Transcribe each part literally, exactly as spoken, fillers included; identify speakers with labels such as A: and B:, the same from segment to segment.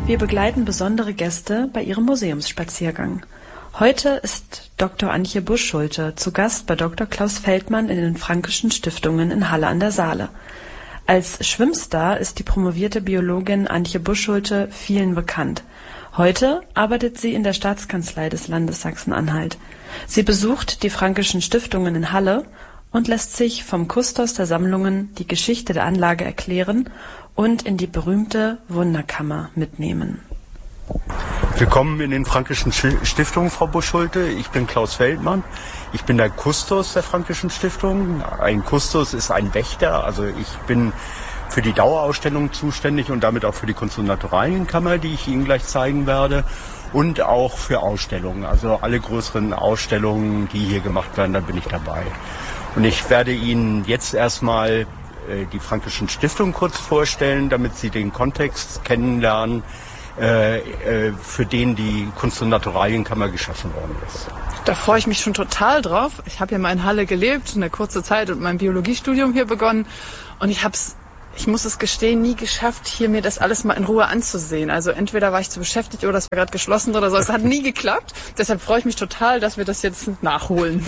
A: Wir begleiten besondere Gäste bei ihrem Museumsspaziergang. Heute ist Doktor Antje Busch-Schulte zu Gast bei Doktor Klaus Feldmann in den Fränkischen Stiftungen in Halle an der Saale. Als Schwimmstar ist die promovierte Biologin Antje Busch-Schulte vielen bekannt. Heute arbeitet sie in der Staatskanzlei des Landes Sachsen-Anhalt. Sie besucht die Fränkischen Stiftungen in Halle und lässt sich vom Kustos der Sammlungen die Geschichte der Anlage erklären und in die berühmte Wunderkammer mitnehmen.
B: Willkommen in den Fränkischen Stiftungen, Frau Busch-Schulte. Ich bin Klaus Feldmann. Ich bin der Kustos der Fränkischen Stiftungen. Ein Kustos ist ein Wächter. Also ich bin für die Dauerausstellung zuständig und damit auch für die Kunst- und Naturalienkammer, die ich Ihnen gleich zeigen werde. Und auch für Ausstellungen. Also alle größeren Ausstellungen, die hier gemacht werden, da bin ich dabei. Und ich werde Ihnen jetzt erstmal die Fränkischen Stiftungen kurz vorstellen, damit Sie den Kontext kennenlernen, äh, äh, für den die Kunst- und Naturalienkammer geschaffen worden ist.
C: Da freue ich mich schon total drauf. Ich habe ja mal in Halle gelebt, eine kurze Zeit und mein Biologiestudium hier begonnen. Und ich habe es, ich muss es gestehen, nie geschafft, hier mir das alles mal in Ruhe anzusehen. Also entweder war ich zu beschäftigt oder es war gerade geschlossen oder so. Es hat nie geklappt. Deshalb freue ich mich total, dass wir das jetzt nachholen.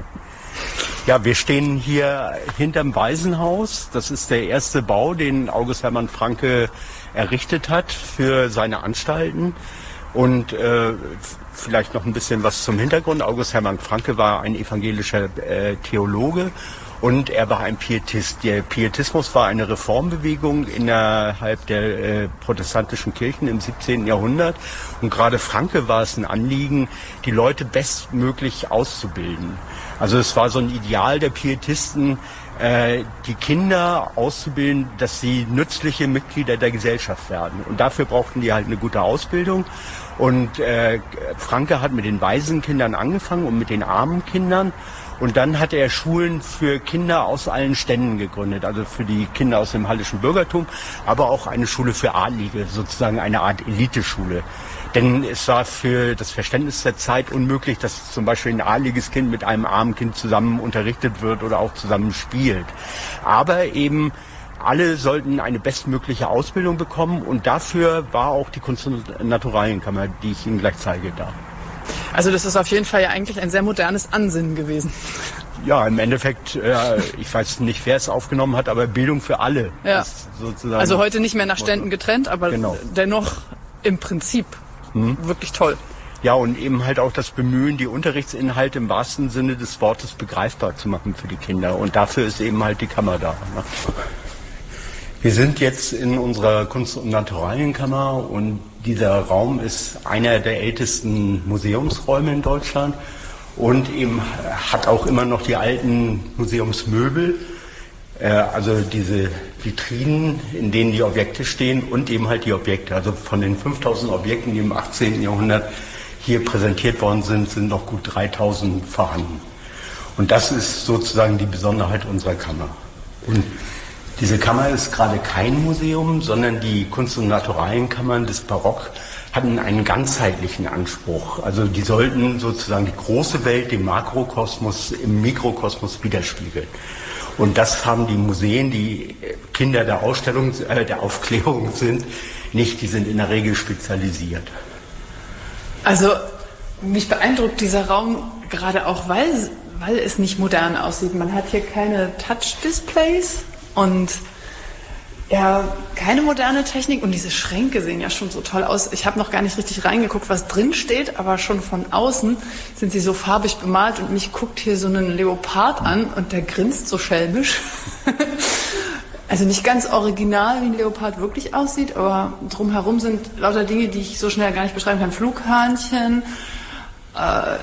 B: Ja, wir stehen hier hinterm Waisenhaus. Das ist der erste Bau, den August Hermann Francke errichtet hat für seine Anstalten. Und äh, vielleicht noch ein bisschen was zum Hintergrund. August Hermann Francke war ein evangelischer äh, Theologe und er war ein Pietist. Der Pietismus war eine Reformbewegung innerhalb der äh, protestantischen Kirchen im siebzehnten Jahrhundert. Und gerade Francke war es ein Anliegen, die Leute bestmöglich auszubilden. Also es war so ein Ideal der Pietisten, äh, die Kinder auszubilden, dass sie nützliche Mitglieder der Gesellschaft werden. Und dafür brauchten die halt eine gute Ausbildung. Und äh, Francke hat mit den Waisenkindern angefangen und mit den armen Kindern. Und dann hat er Schulen für Kinder aus allen Ständen gegründet, also für die Kinder aus dem hallischen Bürgertum, aber auch eine Schule für Adlige, sozusagen eine Art Eliteschule. Denn es war für das Verständnis der Zeit unmöglich, dass zum Beispiel ein adliges Kind mit einem armen Kind zusammen unterrichtet wird oder auch zusammen spielt. Aber eben alle sollten eine bestmögliche Ausbildung bekommen und dafür war auch die Kunst- und Naturalienkammer, die ich Ihnen gleich zeige, da.
C: Also das ist auf jeden Fall ja eigentlich ein sehr modernes Ansinnen gewesen.
B: Ja, im Endeffekt, äh, ich weiß nicht, wer es aufgenommen hat, aber Bildung für alle.
C: Ja.
B: Ist sozusagen
C: also heute nicht mehr nach Ständen getrennt, aber
B: genau.
C: Dennoch im Prinzip hm. wirklich toll.
B: Ja, und eben halt auch das Bemühen, die Unterrichtsinhalte im wahrsten Sinne des Wortes begreifbar zu machen für die Kinder. Und dafür ist eben halt die Kammer da. Ne? Wir sind jetzt in unserer Kunst- und Naturalienkammer und dieser Raum ist einer der ältesten Museumsräume in Deutschland und eben hat auch immer noch die alten Museumsmöbel, äh, also diese Vitrinen, in denen die Objekte stehen und eben halt die Objekte. Also von den fünftausend Objekten, die im achtzehnten Jahrhundert hier präsentiert worden sind, sind noch gut dreitausend vorhanden. Und das ist sozusagen die Besonderheit unserer Kammer. Und diese Kammer ist gerade kein Museum, sondern die Kunst- und Naturalienkammern des Barock hatten einen ganzheitlichen Anspruch. Also die sollten sozusagen die große Welt, den Makrokosmos im Mikrokosmos widerspiegeln. Und das haben die Museen, die Kinder der Ausstellung, äh, der Aufklärung sind, nicht. Die sind in der Regel spezialisiert.
C: Also mich beeindruckt dieser Raum gerade auch, weil, weil es nicht modern aussieht. Man hat hier keine Touch-Displays. Und ja, keine moderne Technik und diese Schränke sehen ja schon so toll aus. Ich habe noch gar nicht richtig reingeguckt, was drin steht, aber schon von außen sind sie so farbig bemalt und mich guckt hier so ein Leopard an und der grinst so schelmisch. Also nicht ganz original, wie ein Leopard wirklich aussieht, aber drumherum sind lauter Dinge, die ich so schnell gar nicht beschreiben kann. Flughörnchen, äh,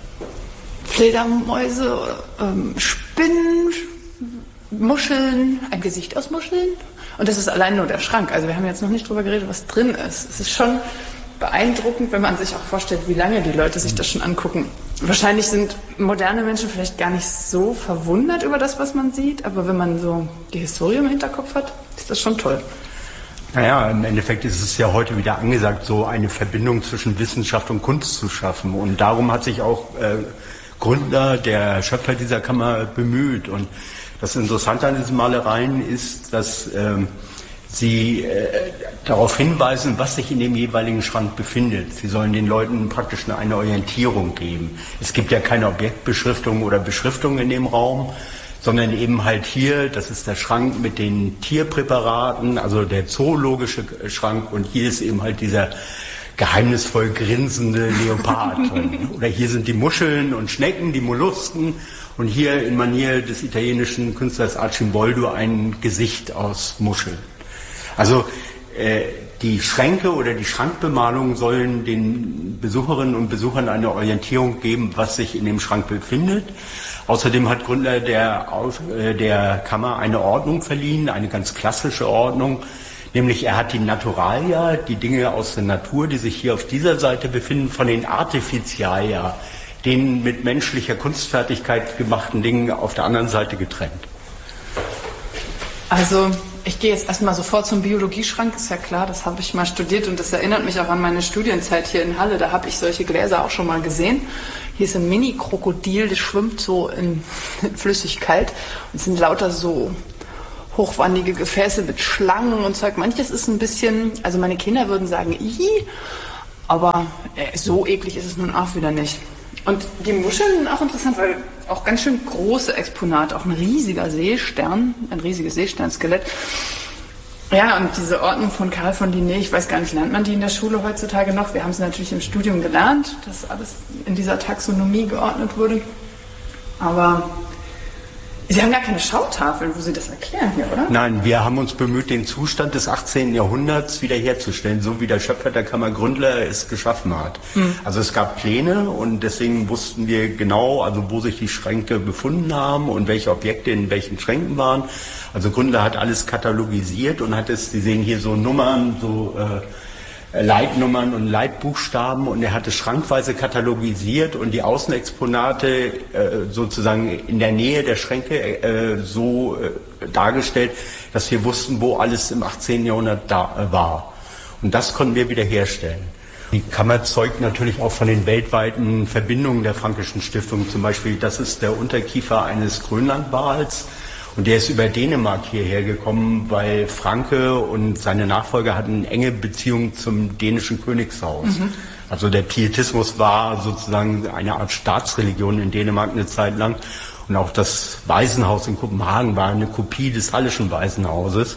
C: Fledermäuse, äh, Spinnen, Muscheln, ein Gesicht aus Muscheln. Und das ist allein nur der Schrank. Also wir haben jetzt noch nicht drüber geredet, was drin ist. Es ist schon beeindruckend, wenn man sich auch vorstellt, wie lange die Leute sich das schon angucken. Wahrscheinlich sind moderne Menschen vielleicht gar nicht so verwundert über das, was man sieht. Aber wenn man so die Historie im Hinterkopf hat, ist das schon toll.
B: Naja, im Endeffekt ist es ja heute wieder angesagt, so eine Verbindung zwischen Wissenschaft und Kunst zu schaffen. Und darum hat sich auch äh, Gründer, der Schöpfer dieser Kammer bemüht. Und das Interessante an diesen Malereien ist, dass ähm, Sie äh, darauf hinweisen, was sich in dem jeweiligen Schrank befindet. Sie sollen den Leuten praktisch eine Orientierung geben. Es gibt ja keine Objektbeschriftung oder Beschriftung in dem Raum, sondern eben halt hier, das ist der Schrank mit den Tierpräparaten, also der zoologische Schrank, und hier ist eben halt dieser geheimnisvoll grinsende Leopard drin. Oder hier sind die Muscheln und Schnecken, die Mollusken, und hier in Manier des italienischen Künstlers Arcimboldo ein Gesicht aus Muscheln. Also äh, die Schränke oder die Schrankbemalungen sollen den Besucherinnen und Besuchern eine Orientierung geben, was sich in dem Schrank befindet. Außerdem hat Gründler der, äh, der Kammer eine Ordnung verliehen, eine ganz klassische Ordnung, nämlich er hat die Naturalia, die Dinge aus der Natur, die sich hier auf dieser Seite befinden, von den Artificialia, den mit menschlicher Kunstfertigkeit gemachten Dingen, auf der anderen Seite getrennt.
C: Also ich gehe jetzt erstmal sofort zum Biologieschrank, ist ja klar, das habe ich mal studiert und das erinnert mich auch an meine Studienzeit hier in Halle, da habe ich solche Gläser auch schon mal gesehen. Hier ist ein Mini-Krokodil, das schwimmt so in Flüssigkeit und es sind lauter so hochwandige Gefäße mit Schlangen und Zeug. Manches ist ein bisschen, also meine Kinder würden sagen, ih, aber äh, so eklig ist es nun auch wieder nicht. Und die Muscheln sind auch interessant, weil auch ganz schön große Exponate, auch ein riesiger Seestern, ein riesiges Seesternskelett. Ja, und diese Ordnung von Carl von Linné, ich weiß gar nicht, lernt man die in der Schule heutzutage noch? Wir haben sie natürlich im Studium gelernt, dass alles in dieser Taxonomie geordnet wurde. Aber Sie haben gar keine Schautafel, wo Sie das erklären hier, oder?
B: Nein, wir haben uns bemüht, den Zustand des achtzehnten Jahrhunderts wiederherzustellen, so wie der Schöpfer der Kammer Gründler es geschaffen hat. Hm. Also es gab Pläne und deswegen wussten wir genau, also wo sich die Schränke befunden haben und welche Objekte in welchen Schränken waren. Also Gründler hat alles katalogisiert und hat es, Sie sehen hier so Nummern, so äh, Leitnummern und Leitbuchstaben, und er hat es schrankweise katalogisiert und die Außenexponate äh, sozusagen in der Nähe der Schränke äh, so äh, dargestellt, dass wir wussten, wo alles im achtzehnten Jahrhundert da äh, war. Und das konnten wir wiederherstellen. Die Kammer zeugt natürlich auch von den weltweiten Verbindungen der Frankischen Stiftung. Zum Beispiel, das ist der Unterkiefer eines Grönlandwals. Und der ist über Dänemark hierher gekommen, weil Franke und seine Nachfolger hatten enge Beziehungen zum dänischen Königshaus. Mhm. Also der Pietismus war sozusagen eine Art Staatsreligion in Dänemark eine Zeit lang. Und auch das Waisenhaus in Kopenhagen war eine Kopie des Hallischen Waisenhauses.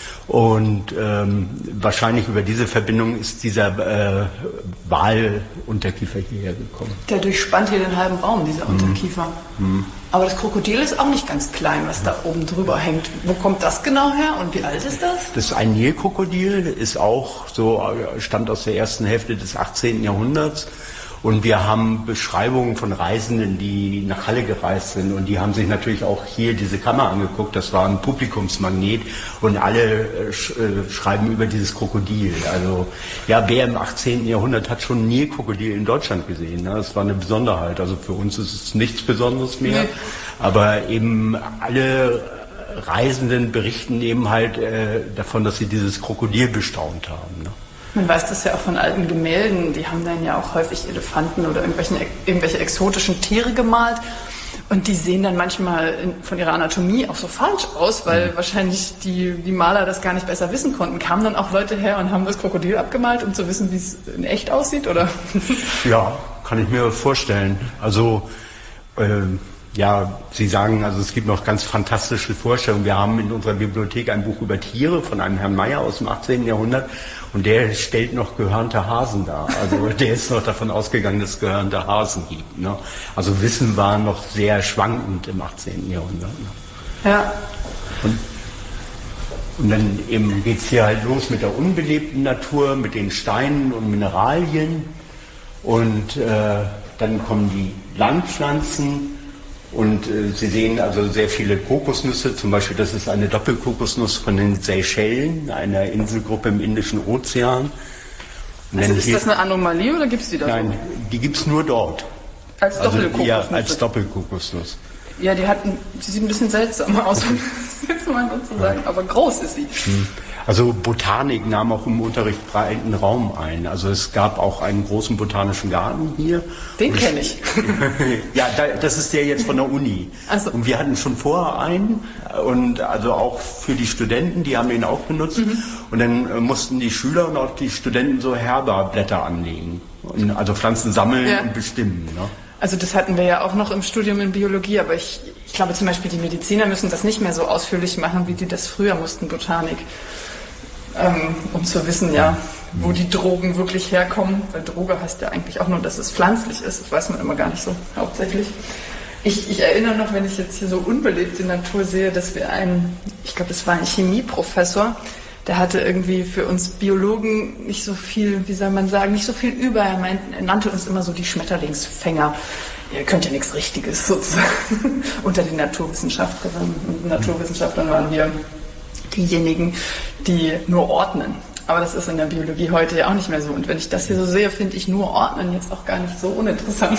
B: Und ähm, wahrscheinlich über diese Verbindung ist dieser äh, Walunterkiefer hierher gekommen.
C: Der durchspannt hier den halben Raum, dieser mhm. Unterkiefer. Mhm. Aber das Krokodil ist auch nicht ganz klein, was da oben drüber hängt. Wo kommt das genau her und wie alt ist das?
B: Das ist ein Nilkrokodil, ist auch so, stammt aus der ersten Hälfte des achtzehnten Jahrhunderts. Und wir haben Beschreibungen von Reisenden, die nach Halle gereist sind. Und die haben sich natürlich auch hier diese Kammer angeguckt. Das war ein Publikumsmagnet. Und alle äh, schreiben über dieses Krokodil. Also, ja, wer im achtzehnten Jahrhundert hat schon ein Nilkrokodil in Deutschland gesehen? Ne? Das war eine Besonderheit. Also für uns ist es nichts Besonderes mehr. Nee. Aber eben alle Reisenden berichten eben halt äh, davon, dass sie dieses Krokodil bestaunt haben. Ne?
C: Man weiß das ja auch von alten Gemälden, die haben dann ja auch häufig Elefanten oder irgendwelche, irgendwelche exotischen Tiere gemalt und die sehen dann manchmal in, von ihrer Anatomie auch so falsch aus, weil mhm. wahrscheinlich die, die Maler das gar nicht besser wissen konnten. Kamen dann auch Leute her und haben das Krokodil abgemalt, um zu wissen, wie es in echt aussieht, oder?
B: Ja, kann ich mir vorstellen. Also ähm ja, Sie sagen, also es gibt noch ganz fantastische Vorstellungen. Wir haben in unserer Bibliothek ein Buch über Tiere von einem Herrn Meyer aus dem achtzehnten Jahrhundert und der stellt noch gehörnte Hasen dar. Also der ist noch davon ausgegangen, dass es gehörnte Hasen gibt. Ne? Also Wissen war noch sehr schwankend im achtzehnten Jahrhundert. Ne?
C: Ja.
B: Und, und dann eben geht es hier halt los mit der unbelebten Natur, mit den Steinen und Mineralien und äh, dann kommen die Landpflanzen. Und äh, Sie sehen also sehr viele Kokosnüsse, zum Beispiel das ist eine Doppelkokosnuss von den Seychellen, einer Inselgruppe im Indischen Ozean.
C: Also ist das eine Anomalie oder gibt es die da?
B: Nein, die gibt es nur dort.
C: Als Doppelkokosnuss?
B: Also, ja, als Doppelkokosnuss.
C: Ja, die, hatten, die sieht ein bisschen seltsam aus, jetzt mal so zu sagen, aber groß ist sie.
B: Also Botanik nahm auch im Unterricht breiten Raum ein. Also es gab auch einen großen botanischen Garten hier.
C: Den kenne ich.
B: Ja, das ist der jetzt von der Uni.
C: Also.
B: Und wir hatten schon vorher einen und also auch für die Studenten, die haben den auch benutzt. Mhm. Und dann mussten die Schüler und auch die Studenten so Herberblätter anlegen. Und also Pflanzen sammeln ja. und bestimmen. Ne?
C: Also das hatten wir ja auch noch im Studium in Biologie, aber ich, ich glaube zum Beispiel die Mediziner müssen das nicht mehr so ausführlich machen, wie die das früher mussten, Botanik. Ähm, um zu wissen, ja, wo die Drogen wirklich herkommen. Weil Droge heißt ja eigentlich auch nur, dass es pflanzlich ist. Das weiß man immer gar nicht so hauptsächlich. Ich, ich erinnere noch, wenn ich jetzt hier so unbelebte Natur sehe, dass wir einen, ich glaube, das war ein Chemieprofessor, der hatte irgendwie für uns Biologen nicht so viel, wie soll man sagen, nicht so viel über. Er, meint, er nannte uns immer so die Schmetterlingsfänger. Ihr könnt ja nichts Richtiges sozusagen. Unter den Naturwissenschaftlerinnen und Naturwissenschaftlern waren wir diejenigen, die nur ordnen. Aber das ist in der Biologie heute ja auch nicht mehr so. Und wenn ich das hier so sehe, finde ich nur Ordnen jetzt auch gar nicht so uninteressant.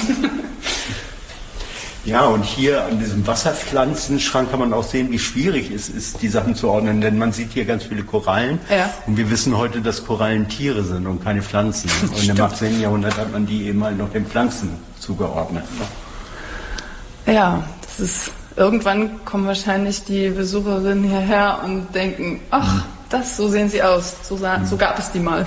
B: Ja, und hier an diesem Wasserpflanzenschrank kann man auch sehen, wie schwierig es ist, die Sachen zu ordnen. Denn man sieht hier ganz viele Korallen. Ja. Und wir wissen heute, dass Korallen Tiere sind und keine Pflanzen. Und im achtzehnten Jahrhundert hat man die eben halt noch den Pflanzen zugeordnet.
C: Ja, das ist... Irgendwann kommen wahrscheinlich die Besucherinnen hierher und denken, ach, das, so sehen sie aus, so, sah, so gab es die mal.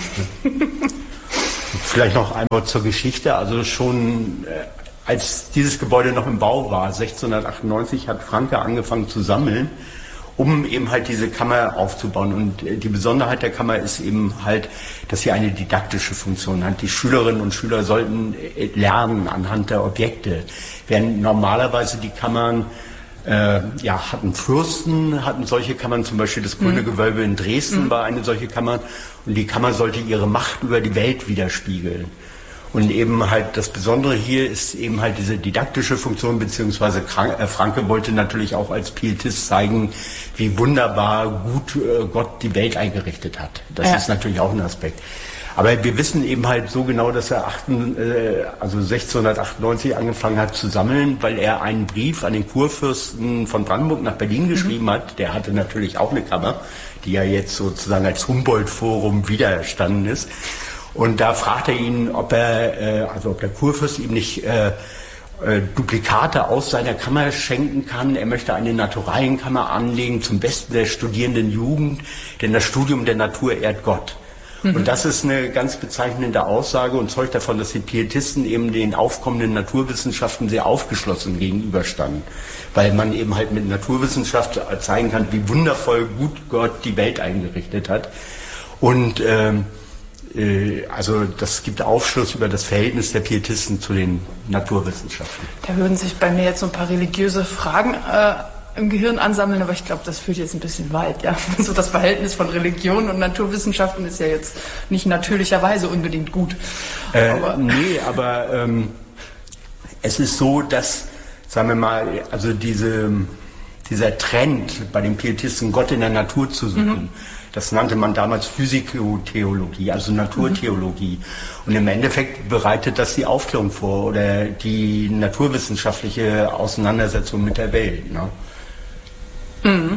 B: Vielleicht noch einmal zur Geschichte. Also schon äh, als dieses Gebäude noch im Bau war, sechzehnhundertachtundneunzig, hat Franke angefangen zu sammeln, um eben halt diese Kammer aufzubauen. Und äh, die Besonderheit der Kammer ist eben halt, dass sie eine didaktische Funktion hat. Die Schülerinnen und Schüler sollten äh, lernen anhand der Objekte, während normalerweise die Kammern Äh, ja, hatten Fürsten, hatten solche Kammern, zum Beispiel das Grüne Gewölbe in Dresden mhm. war eine solche Kammer, und die Kammer sollte ihre Macht über die Welt widerspiegeln. Und eben halt das Besondere hier ist eben halt diese didaktische Funktion, beziehungsweise Franke wollte natürlich auch als Pietist zeigen, wie wunderbar gut äh, Gott die Welt eingerichtet hat. Das ja. ist natürlich auch ein Aspekt. Aber wir wissen eben halt so genau, dass er achten, äh, also sechzehnhundertachtundneunzig angefangen hat zu sammeln, weil er einen Brief an den Kurfürsten von Brandenburg nach Berlin geschrieben mhm. hat. Der hatte natürlich auch eine Kammer, die ja jetzt sozusagen als Humboldt-Forum widerstanden ist. Und da fragt er ihn, ob er, äh, also ob der Kurfürst ihm nicht äh, äh, Duplikate aus seiner Kammer schenken kann. Er möchte eine Naturalienkammer anlegen zum Besten der studierenden Jugend, denn das Studium der Natur ehrt Gott. Und das ist eine ganz bezeichnende Aussage und zeugt davon, dass die Pietisten eben den aufkommenden Naturwissenschaften sehr aufgeschlossen gegenüberstanden. Weil man eben halt mit Naturwissenschaft zeigen kann, wie wundervoll gut Gott die Welt eingerichtet hat. Und ähm, äh, also das gibt Aufschluss über das Verhältnis der Pietisten zu den Naturwissenschaften.
C: Da würden sich bei mir jetzt so ein paar religiöse Fragen äh, im Gehirn ansammeln, aber ich glaube, das führt jetzt ein bisschen weit. Ja? So das Verhältnis von Religion und Naturwissenschaften ist ja jetzt nicht natürlicherweise unbedingt gut.
B: Äh, aber nee, aber ähm, es ist so, dass, sagen wir mal, also diese, dieser Trend bei den Pietisten, Gott in der Natur zu suchen, mhm. das nannte man damals Physikotheologie, also Naturtheologie. Mhm. Und im Endeffekt bereitet das die Aufklärung vor oder die naturwissenschaftliche Auseinandersetzung mit der Welt. Ne? Mhm.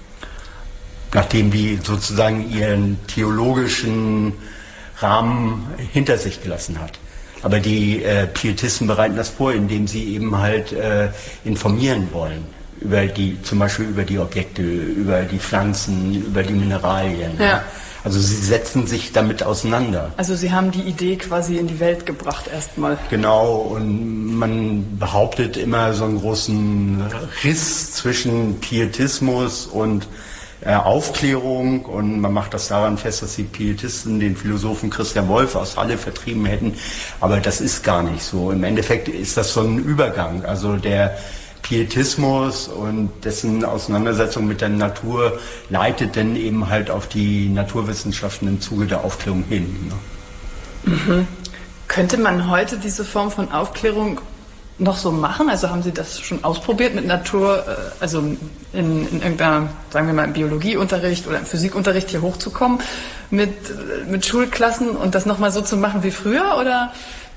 B: Nachdem die sozusagen ihren theologischen Rahmen hinter sich gelassen hat. Aber die äh, Pietisten bereiten das vor, indem sie eben halt äh, informieren wollen. Über die, zum Beispiel über die Objekte, über die Pflanzen, über die Mineralien. Ja. Ja. Also sie setzen sich damit auseinander.
C: Also sie haben die Idee quasi in die Welt gebracht erstmal.
B: Genau, und man behauptet immer so einen großen Riss zwischen Pietismus und äh, Aufklärung, und man macht das daran fest, dass die Pietisten den Philosophen Christian Wolff aus Halle vertrieben hätten. Aber das ist gar nicht so. Im Endeffekt ist das so ein Übergang. Also der Pietismus und dessen Auseinandersetzung mit der Natur leitet dann eben halt auf die Naturwissenschaften im Zuge der Aufklärung hin. Ne?
C: Mhm. Könnte man heute diese Form von Aufklärung noch so machen? Also haben Sie das schon ausprobiert mit Natur, also in, in irgendeiner, sagen wir mal, im Biologieunterricht oder im Physikunterricht hier hochzukommen mit, mit Schulklassen und das nochmal so zu machen wie früher? Oder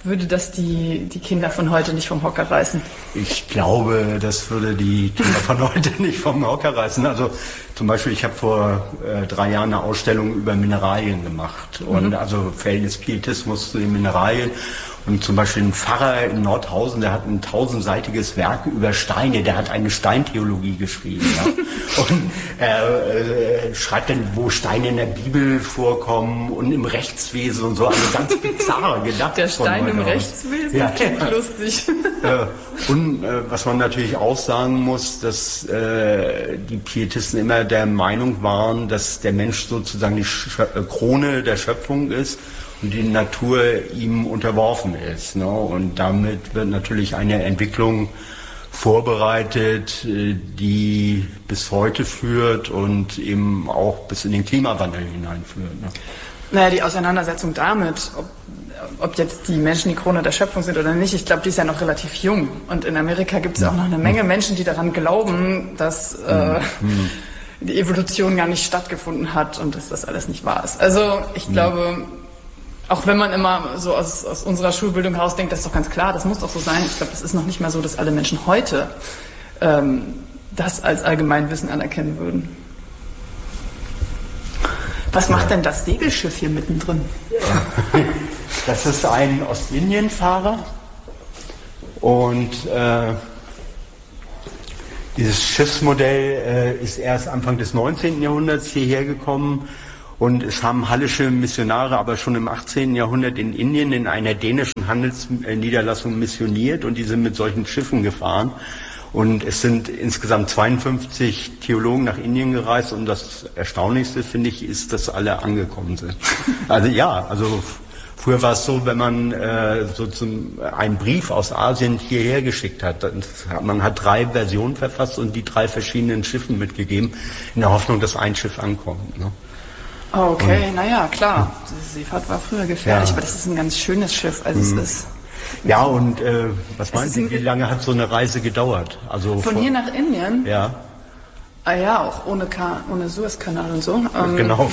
C: würde das die, die Kinder von heute nicht vom Hocker reißen?
B: Ich glaube, das würde die Kinder von heute nicht vom Hocker reißen. Also zum Beispiel, ich habe vor äh, drei Jahren eine Ausstellung über Mineralien gemacht. Mhm. Und also Verhältnis Pietismus zu den Mineralien. Und zum Beispiel ein Pfarrer in Nordhausen, der hat ein tausendseitiges Werk über Steine, der hat eine Steintheologie geschrieben. Ja? Und er äh, schreibt dann, wo Steine in der Bibel vorkommen und im Rechtswesen und so, also ganz bizarr gedacht.
C: Der Stein im
B: aus.
C: Rechtswesen,
B: ja,
C: klingt ja. lustig.
B: Äh, und äh, was man natürlich auch sagen muss, dass äh, die Pietisten immer der Meinung waren, dass der Mensch sozusagen die Schö- Krone der Schöpfung ist und die Natur ihm unterworfen ist. Ne? Und damit wird natürlich eine Entwicklung vorbereitet, die bis heute führt und eben auch bis in den Klimawandel hineinführt. Ne?
C: Naja, die Auseinandersetzung damit, ob, ob jetzt die Menschen die Krone der Schöpfung sind oder nicht, ich glaube, die ist ja noch relativ jung. Und in Amerika gibt es ja auch noch eine Menge Menschen, die daran glauben, dass äh, mhm. die Evolution gar nicht stattgefunden hat und dass das alles nicht wahr ist. Also ich glaube... Auch wenn man immer so aus, aus unserer Schulbildung heraus denkt, das ist doch ganz klar, das muss doch so sein. Ich glaube, das ist noch nicht mehr so, dass alle Menschen heute ähm, das als Allgemeinwissen anerkennen würden. Was macht denn das Segelschiff hier mittendrin?
B: Ja. Das ist ein Ostindien-Fahrer und äh, dieses Schiffsmodell äh, ist erst Anfang des neunzehnten Jahrhunderts hierher gekommen. Und es haben hallische Missionare aber schon im achtzehnten Jahrhundert in Indien in einer dänischen Handelsniederlassung missioniert und die sind mit solchen Schiffen gefahren. Und es sind insgesamt zweiundfünfzig Theologen nach Indien gereist und das Erstaunlichste, finde ich, ist, dass alle angekommen sind. Also ja, also früher war es so, wenn man äh, so zum, einen Brief aus Asien hierher geschickt hat, dann, man hat drei Versionen verfasst und die drei verschiedenen Schiffen mitgegeben, in der Hoffnung, dass ein Schiff ankommt. Ne?
C: Okay, naja, klar. Die Seefahrt war früher gefährlich, ja. Aber das ist ein ganz schönes Schiff. Also mhm. es ist.
B: Ja, und äh, was meinen Sie, wie lange hat so eine Reise gedauert? Also
C: von vor, hier nach Indien?
B: Ja.
C: Ah ja, auch ohne, Ka- ohne Suezkanal und so. Ähm,
B: genau.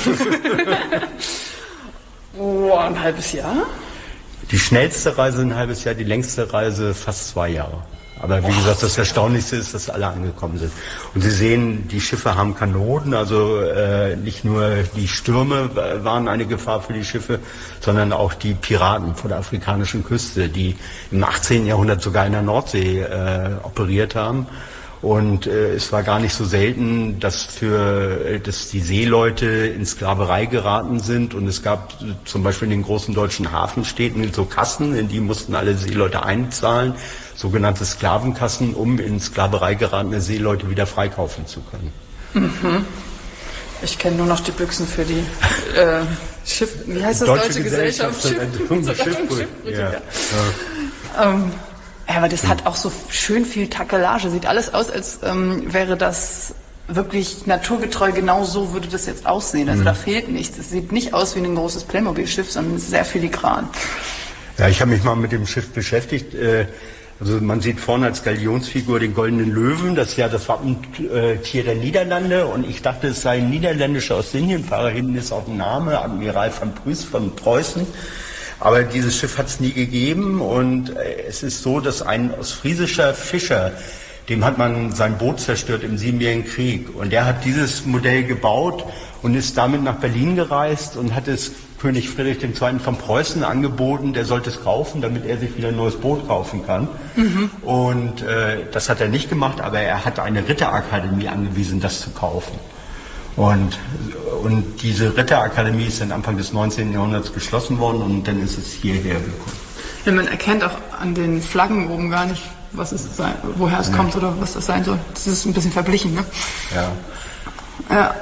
C: oh, ein halbes Jahr?
B: Die schnellste Reise ein halbes Jahr, die längste Reise fast zwei Jahre. Aber wie gesagt, das Erstaunlichste ist, dass alle angekommen sind. Und Sie sehen, die Schiffe haben Kanonen, also äh, nicht nur die Stürme waren eine Gefahr für die Schiffe, sondern auch die Piraten vor der afrikanischen Küste, die im achtzehnten Jahrhundert sogar in der Nordsee äh, operiert haben. Und äh, es war gar nicht so selten, dass für dass die Seeleute in Sklaverei geraten sind. Und es gab zum Beispiel in den großen deutschen Hafenstädten so Kassen, in die mussten alle Seeleute einzahlen, sogenannte Sklavenkassen, um in Sklaverei geratene Seeleute wieder freikaufen zu können.
C: Mhm. Ich kenne nur noch die Büchsen für die äh, Schiff. Wie heißt das?
B: Deutsche,
C: Deutsche Gesellschaft,
B: Gesellschaft Schiffbrüchiger.
C: Ja. Ja. Ja. Ähm, ja, aber das hat auch so schön viel Takelage. Sieht alles aus, als ähm, wäre das wirklich naturgetreu. Genau so würde das jetzt aussehen. Also mhm. da fehlt nichts. Es sieht nicht aus wie ein großes Playmobil-Schiff, sondern es ist sehr filigran.
B: Ja, ich habe mich mal mit dem Schiff beschäftigt. Also man sieht vorne als Galionsfigur den goldenen Löwen. Das ist ja das Wappentier der Niederlande. Und ich dachte, es sei ein niederländischer Ostindien-Fahrer. Hinten ist auch ein Name, Admiral van Pruys von Preußen. Aber dieses Schiff hat es nie gegeben und es ist so, dass ein ostfriesischer Fischer, dem hat man sein Boot zerstört im Siebenjährigen Krieg und der hat dieses Modell gebaut und ist damit nach Berlin gereist und hat es König Friedrich der Zweite von Preußen angeboten, der sollte es kaufen, damit er sich wieder ein neues Boot kaufen kann. Mhm. Und äh, das hat er nicht gemacht, aber er hat eine Ritterakademie angewiesen, das zu kaufen. Und, und diese Ritterakademie ist dann Anfang des neunzehnten Jahrhunderts geschlossen worden und dann ist es hierher gekommen.
C: Ja, man erkennt auch an den Flaggen oben gar nicht, was es sein, woher es ja. kommt oder was das sein soll. Das ist ein bisschen verblichen, ne?
B: Ja.
C: Ja.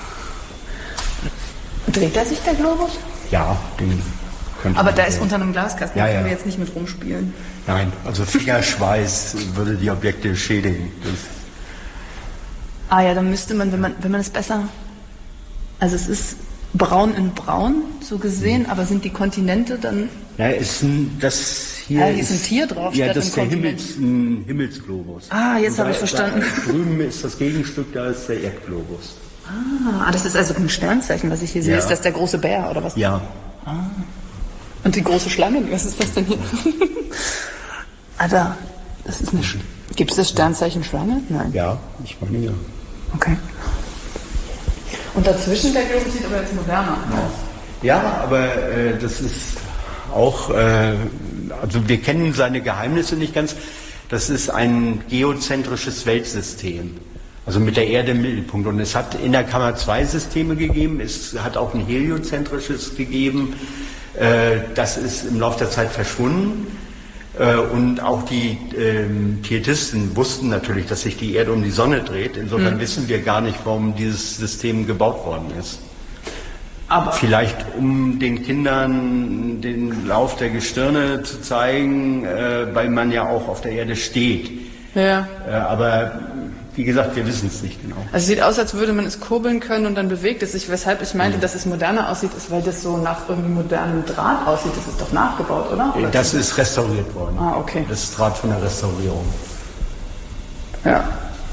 C: Dreht er sich, der Globus?
B: Ja, den könnte
C: Aber
B: man
C: da
B: sehen.
C: ist unter einem Glaskasten, da
B: ja,
C: können
B: ja.
C: wir jetzt nicht mit rumspielen.
B: Nein, also Fingerschweiß würde die Objekte schädigen. Das
C: Ah ja, dann müsste man, wenn man, wenn man es besser, also es ist braun in braun, so gesehen, aber sind die Kontinente dann...
B: Ja, ist ein, das hier,
C: ja, hier ist ein Tier drauf.
B: Ja,
C: statt
B: das ist
C: ein
B: der Himmels, ein Himmelsglobus.
C: Ah, jetzt habe ich
B: da,
C: verstanden.
B: Da drüben ist das Gegenstück, da ist der Erdglobus.
C: Ah, das ist also ein Sternzeichen, was ich hier sehe.
B: Ja.
C: Ist das der große Bär oder was?
B: Ja.
C: Ah. Und die große Schlange, was ist das denn hier? Ah, da. Das ist eine Sch- Gibt es das Sternzeichen Schlange? Nein.
B: Ja, ich meine ja.
C: Okay. Und dazwischen der Globus sieht aber jetzt moderner aus.
B: Ja, aber äh, das ist auch, äh, also wir kennen seine Geheimnisse nicht ganz. Das ist ein geozentrisches Weltsystem. Also mit der Erde im Mittelpunkt. Und es hat in der Kammer zwei Systeme gegeben. Es hat auch ein heliozentrisches gegeben. Äh, das ist im Laufe der Zeit verschwunden. Äh, und auch die ähm, Pietisten wussten natürlich, dass sich die Erde um die Sonne dreht. Insofern mhm. wissen wir gar nicht, warum dieses System gebaut worden ist. Aber vielleicht um den Kindern den Lauf der Gestirne zu zeigen, äh, weil man ja auch auf der Erde steht.
C: Ja.
B: Äh, aber wie gesagt, wir wissen es nicht genau.
C: Also es sieht aus, als würde man es kurbeln können und dann bewegt es sich. Weshalb ich meinte, dass es moderner aussieht, ist, weil das so nach irgendwie modernem Draht aussieht. Das ist doch nachgebaut, oder? oder?
B: Das ist restauriert worden.
C: Ah, okay.
B: Das ist Draht von der Restaurierung.
C: Ja.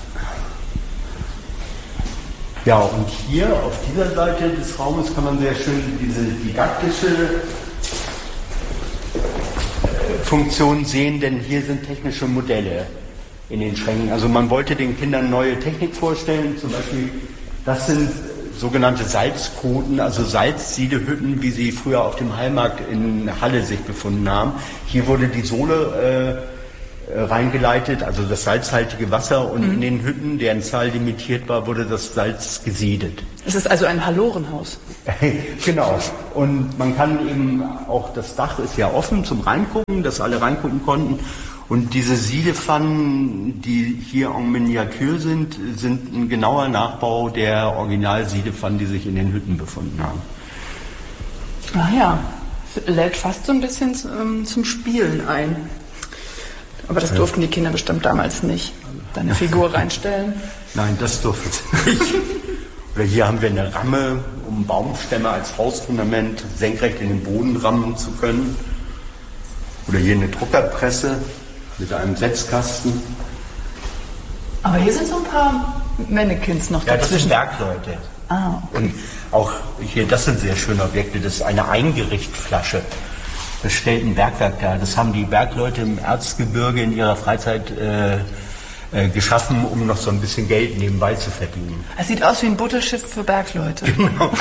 B: Ja, und hier auf dieser Seite des Raumes kann man sehr schön diese didaktische Funktion sehen, denn hier sind technische Modelle in den Schränken. Also man wollte den Kindern neue Technik vorstellen, zum Beispiel, das sind sogenannte Salzkoten, also Salzsiedehütten, wie sie früher auf dem Heilmarkt in Halle sich befunden haben. Hier wurde die Sohle äh, reingeleitet, also das salzhaltige Wasser, und mhm. in den Hütten, deren Zahl limitiert war, wurde das Salz gesiedet.
C: Es ist also ein Halorenhaus.
B: Genau. Und man kann eben auch, das Dach ist ja offen zum Reingucken, dass alle reingucken konnten. Und diese Siedepfannen, die hier en Miniatur sind, sind ein genauer Nachbau der Original-Siedepfannen, die sich in den Hütten befunden haben.
C: Ah ja, lädt fast so ein bisschen zum, zum Spielen ein. Aber das durften die Kinder bestimmt damals nicht. Da eine Figur reinstellen.
B: Nein, das durften sie nicht. Oder hier haben wir eine Ramme, um Baumstämme als Hausfundament senkrecht in den Boden rammen zu können. Oder hier eine Druckerpresse mit einem Setzkasten.
C: Aber hier sind so ein paar Mannequins noch
B: ja,
C: dazwischen.
B: Ja, das sind Bergleute.
C: Ah, okay.
B: Und auch hier, das sind sehr schöne Objekte. Das ist eine Eingerichtflasche. Das stellt ein Bergwerk dar. Das haben die Bergleute im Erzgebirge in ihrer Freizeit äh, äh, geschaffen, um noch so ein bisschen Geld nebenbei zu verdienen.
C: Es sieht aus wie ein Buttelschiff für Bergleute.
B: Genau.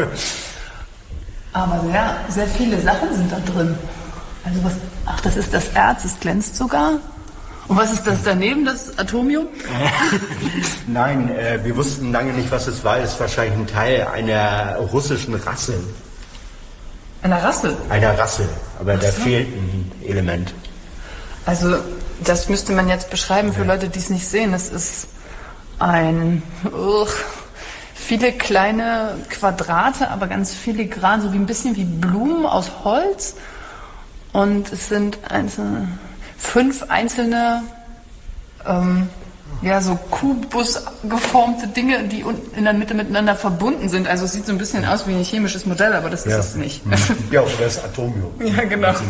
C: Aber sehr, sehr viele Sachen sind da drin. Also was, ach, das ist das Erz, es glänzt sogar. Und was ist das daneben, das Atomium?
B: Nein, äh, wir wussten lange nicht, was es war. Es ist wahrscheinlich ein Teil einer russischen Rasse.
C: Einer Rasse?
B: Einer Rasse, aber
C: ach
B: da
C: so.
B: fehlt ein Element.
C: Also das müsste man jetzt beschreiben für ja. Leute, die es nicht sehen. Es ist ein... Ugh, viele kleine Quadrate, aber ganz filigran, so wie ein bisschen wie Blumen aus Holz. Und es sind einzelne, fünf einzelne, ähm, ja, so kubusgeformte Dinge, die in der Mitte miteinander verbunden sind. Also es sieht so ein bisschen aus wie ein chemisches Modell, aber das
B: ja.
C: ist es nicht.
B: Ja, oder das Atomium.
C: Ja, genau. Mhm.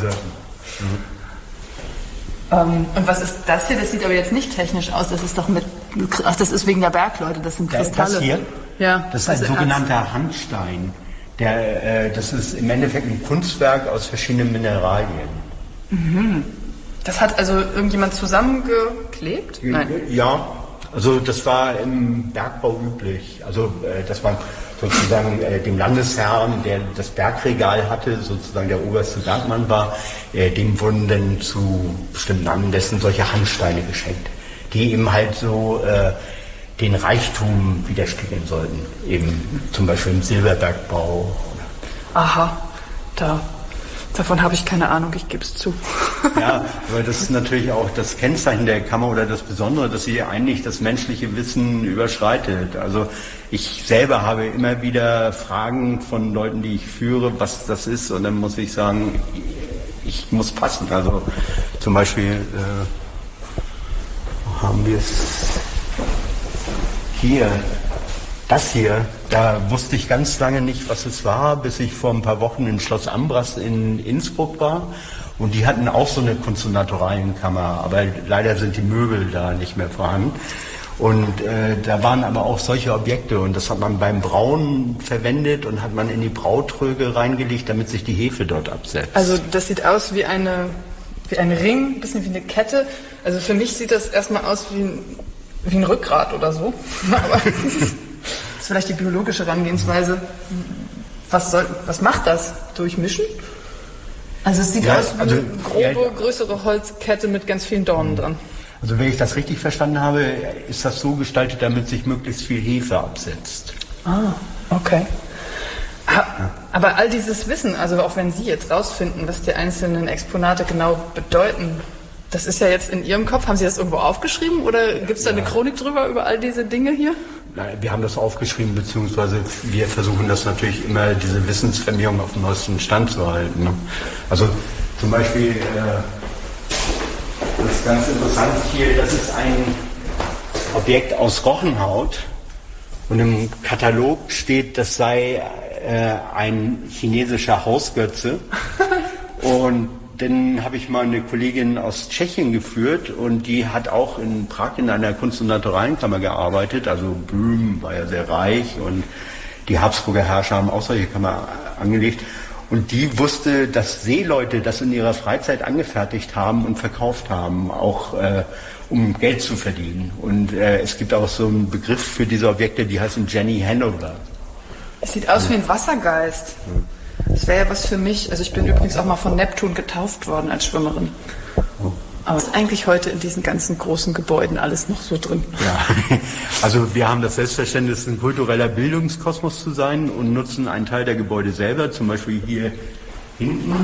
C: Ähm, und was ist das hier? Das sieht aber jetzt nicht technisch aus. Das ist doch mit, ach, das ist wegen der Bergleute, das sind Kristalle.
B: Das hier?
C: Ja.
B: Das ist ein
C: also
B: sogenannter Erz. Handstein. Der, äh, das ist im Endeffekt ein Kunstwerk aus verschiedenen Mineralien.
C: Mhm. Das hat also irgendjemand zusammengeklebt? Nein.
B: Ja, also das war im Bergbau üblich. Also äh, das war sozusagen äh, dem Landesherrn, der das Bergregal hatte, sozusagen der oberste Bergmann war, äh, dem wurden dann zu bestimmten Anlässen solche Handsteine geschenkt, die eben halt so äh, den Reichtum widerspiegeln sollten, eben zum Beispiel im Silberbergbau.
C: Aha, da, davon habe ich keine Ahnung, ich gebe es zu.
B: Ja, weil das ist natürlich auch das Kennzeichen der Kammer oder das Besondere, dass sie eigentlich das menschliche Wissen überschreitet. Also ich selber habe immer wieder Fragen von Leuten, die ich führe, was das ist, und dann muss ich sagen, ich muss passen. Also zum Beispiel äh, haben wir es hier, das hier, da wusste ich ganz lange nicht, was es war, bis ich vor ein paar Wochen in Schloss Ambras in Innsbruck war. Und die hatten auch so eine Kunst- und Naturalienkammer, aber leider sind die Möbel da nicht mehr vorhanden. Und äh, da waren aber auch solche Objekte und das hat man beim Brauen verwendet und hat man in die Brautröge reingelegt, damit sich die Hefe dort absetzt.
C: Also das sieht aus wie eine wie ein Ring, ein bisschen wie eine Kette. Also für mich sieht das erstmal aus wie ein, wie ein Rückgrat oder so. Aber das ist vielleicht die biologische Herangehensweise. Was soll, was macht das? Durchmischen? Also es sieht ja, aus wie also, eine grobe, ja, größere Holzkette mit ganz vielen Dornen dran.
B: Also wenn ich das richtig verstanden habe, ist das so gestaltet, damit sich möglichst viel Hefe absetzt.
C: Ah, okay. Aber all dieses Wissen, also auch wenn Sie jetzt rausfinden, was die einzelnen Exponate genau bedeuten, das ist ja jetzt in Ihrem Kopf. Haben Sie das irgendwo aufgeschrieben oder gibt es da ja. eine Chronik drüber über all diese Dinge hier?
B: Nein, wir haben das aufgeschrieben, beziehungsweise wir versuchen das natürlich immer, diese Wissensvermehrung auf dem neuesten Stand zu halten. Ne? Also zum Beispiel, äh, das ist ganz interessant hier, das ist ein Objekt aus Rochenhaut und im Katalog steht, das sei äh, ein chinesischer Hausgötze. Und dann habe ich mal eine Kollegin aus Tschechien geführt und die hat auch in Prag in einer Kunst- und Naturalienkammer gearbeitet. Also Böhm war ja sehr reich und die Habsburger Herrscher haben auch solche Kammer angelegt. Und die wusste, dass Seeleute das in ihrer Freizeit angefertigt haben und verkauft haben, auch äh, um Geld zu verdienen. Und äh, es gibt auch so einen Begriff für diese Objekte, die heißen Jenny Hanover.
C: Es sieht aus wie ein Wassergeist. Das wäre ja was für mich. Also ich bin übrigens auch mal von Neptun getauft worden als Schwimmerin. Aber ist eigentlich heute in diesen ganzen großen Gebäuden alles noch so drin?
B: Ja, also wir haben das Selbstverständnis, ein kultureller Bildungskosmos zu sein und nutzen einen Teil der Gebäude selber. Zum Beispiel hier hinten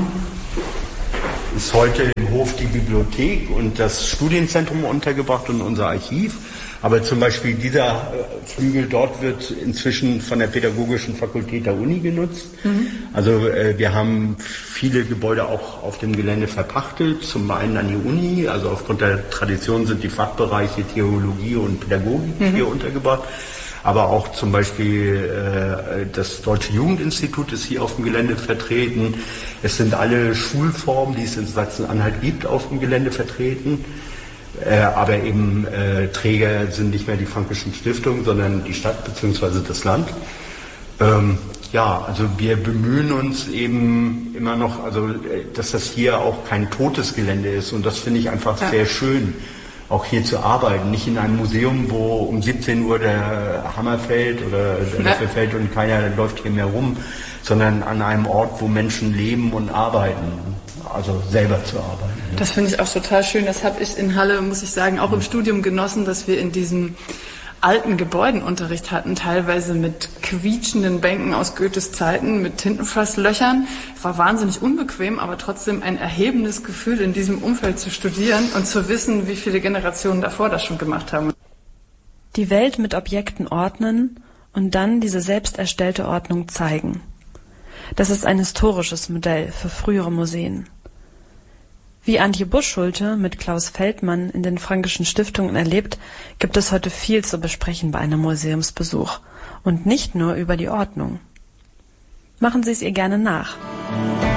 B: ist heute im Hof die Bibliothek und das Studienzentrum untergebracht und unser Archiv. Aber zum Beispiel dieser Flügel dort wird inzwischen von der Pädagogischen Fakultät der Uni genutzt. Mhm. Also äh, wir haben viele Gebäude auch auf dem Gelände verpachtet, zum einen an die Uni, also aufgrund der Tradition sind die Fachbereiche Theologie und Pädagogik mhm. hier untergebracht. Aber auch zum Beispiel äh, das Deutsche Jugendinstitut ist hier auf dem Gelände vertreten. Es sind alle Schulformen, die es in Sachsen-Anhalt gibt, auf dem Gelände vertreten. Äh, aber eben äh, Träger sind nicht mehr die Fränkischen Stiftungen, sondern die Stadt bzw. das Land. Ähm, ja, also wir bemühen uns eben immer noch, also dass das hier auch kein totes Gelände ist und das finde ich einfach ja. sehr schön, auch hier zu arbeiten. Nicht in einem Museum, wo um siebzehn Uhr der Hammer fällt oder der Löffel ja. fällt und keiner läuft hier mehr rum, sondern an einem Ort, wo Menschen leben und arbeiten. Also selber zu arbeiten. Ja.
C: Das finde ich auch total schön. Das habe ich in Halle, muss ich sagen, auch im Studium genossen, dass wir in diesen alten Gebäuden Unterricht hatten, teilweise mit quietschenden Bänken aus Goethes Zeiten, mit Tintenfasslöchern. Es war wahnsinnig unbequem, aber trotzdem ein erhebendes Gefühl, in diesem Umfeld zu studieren und zu wissen, wie viele Generationen davor das schon gemacht haben.
A: Die Welt mit Objekten ordnen und dann diese selbst erstellte Ordnung zeigen. Das ist ein historisches Modell für frühere Museen. Wie Antje Busch-Schulte mit Klaus Feldmann in den Fränkischen Stiftungen erlebt, gibt es heute viel zu besprechen bei einem Museumsbesuch und nicht nur über die Ordnung. Machen Sie es ihr gerne nach.